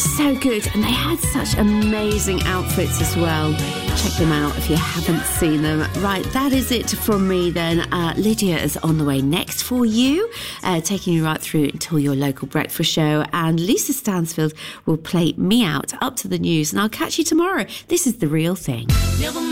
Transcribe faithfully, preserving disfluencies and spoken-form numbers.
So good. And they had such amazing outfits as well. Check them out if you haven't seen them. Right, that is it from me then. Uh, Lydia is on the way next for you, uh, taking you right through until your local breakfast show. And Lisa Stansfield will play me out up to the news. And I'll catch you tomorrow. This is The Real Thing. Never mind.